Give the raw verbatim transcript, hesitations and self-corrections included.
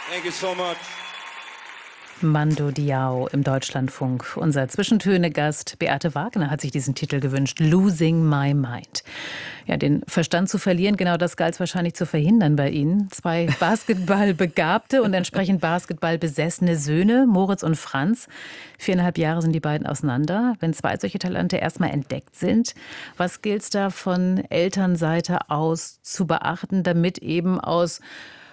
Thank you so much. Mando Diao im Deutschlandfunk. Unser Zwischentöne-Gast Beate Wagner hat sich diesen Titel gewünscht, Losing My Mind. Ja, den Verstand zu verlieren, genau das galt es wahrscheinlich zu verhindern bei Ihnen. Zwei Basketballbegabte und entsprechend Basketballbesessene Söhne, Moritz und Franz. Viereinhalb Jahre sind die beiden auseinander. Wenn zwei solche Talente erstmal entdeckt sind, was gilt es da von Elternseite aus zu beachten, damit eben aus